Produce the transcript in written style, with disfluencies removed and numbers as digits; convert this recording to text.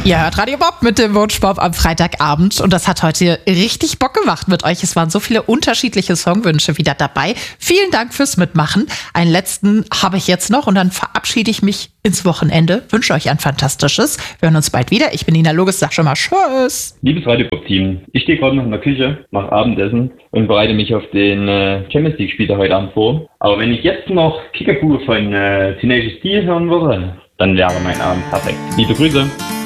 Ihr hört Radio Bob mit dem Wunschbob am Freitagabend und das hat heute richtig Bock gemacht mit euch. Es waren so viele unterschiedliche Songwünsche wieder dabei. Vielen Dank fürs Mitmachen. Einen letzten habe ich jetzt noch und dann verabschiede ich mich ins Wochenende. Wünsche euch ein fantastisches. Wir hören uns bald wieder. Ich bin Nina Loges, sag schon mal Tschüss. Liebes Radio Bob Team, ich stehe gerade noch in der Küche, mache Abendessen und bereite mich auf den Champions League Spiel heute Abend vor. Aber wenn ich jetzt noch Kickapoo von Tenacious D hören würde, dann wäre mein Abend perfekt. Liebe Grüße.